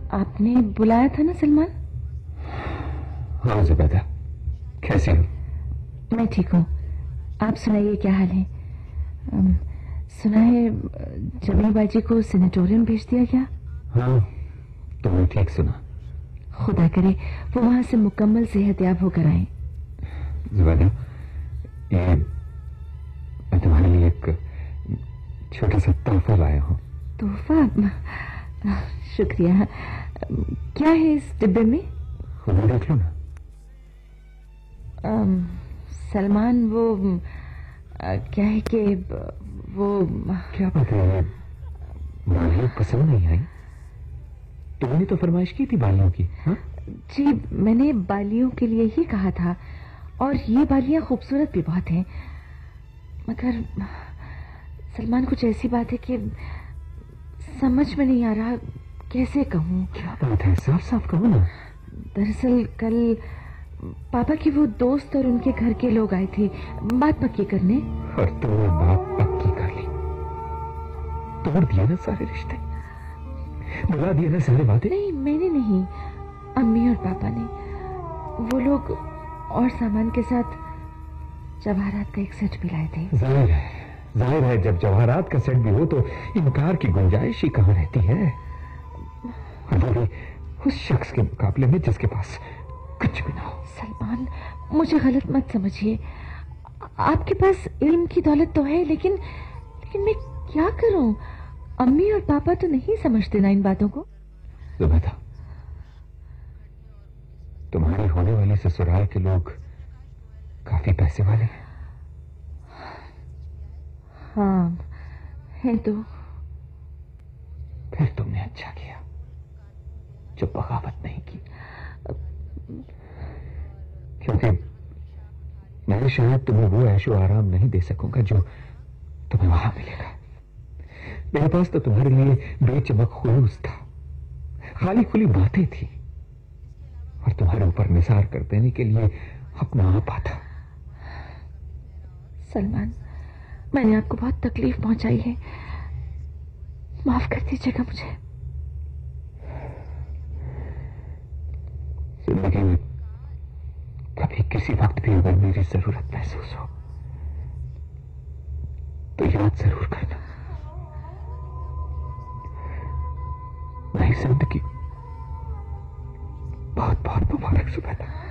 आपने बुलाया था ना सलमान? हाँ जुबैदा, कैसी हो? मैं ठीक हूँ। आप सुनाइए, क्या हाल है? सुना है जमील बाजी को सेनेटोरियम भेज दिया गया। हाँ, तुमने ठीक सुना। खुदा करे वो वहां से मुकम्मल सेहतयाब होकर आए। जुबैदा, ये मैं तुम्हारे लिए एक छोटा सा तोहफा लाया हूँ। तोहफा? शुक्रिया। क्या है इस डिब्बे में? खुद देख लो ना। सलमान, वो क्या है कि वो क्या बात है, बालियों पसंद नहीं आई? तुमने तो फरमाइश की थी बालियों की। हाँ जी, मैंने बालियों के लिए ही कहा था, और ये बालियां खूबसूरत भी बहुत हैं। मगर सलमान, कुछ ऐसी बात है कि समझ में नहीं आ रहा कैसे कहूँ। क्या बात है, साफ साफ कहो ना। दरअसल कल पापा के वो दोस्त और उनके घर के लोग आए थे बात पक्की करने। और तुमने बात पक्की कर ली? तोड़ दिए ना सारे रिश्ते, बुला दिए ना सारे वादे? नहीं, मैंने नहीं, अम्मी और पापा ने। वो लोग और सामान के साथ जवाहरात का एक सेट भी लाए थे। जाहिर है जब जवाहरात का सेट भी हो तो इनकार की गुंजाइश ही कहाँ रहती है, और वो भी उस शख्स के मुकाबले में जिसके पास कुछ भी ना हो। सलमान, मुझे गलत मत समझिए। आपके पास इल्म की दौलत तो है, लेकिन मैं क्या करूं? अम्मी और पापा तो नहीं समझते ना इन बातों को। जुबैदा, तुम्हारी होने वाली ससुराल के लोग काफी पैसे वाले हैं। हाँ है तो। फिर तुमने अच्छा किया जो बगावत नहीं की, क्योंकि मैं शायद तुम्हें वो ऐशो आराम नहीं दे सकूंगा जो तुम्हें वहां मिलेगा। मेरे पास तो तुम्हारे लिए बेचमक खुलूस था, खाली खुली बातें थी, और तुम्हारे ऊपर निसार कर देने के लिए अपना आपा था। सलमान, मैंने आपको बहुत तकलीफ पहुंचाई है, माफ कर दीजिएगा मुझे। जिंदगी में कभी किसी वक्त भी अगर मेरी जरूरत महसूस हो तो याद जरूर करना। नई जिंदगी बहुत बहुत मुबारक जुबैदा।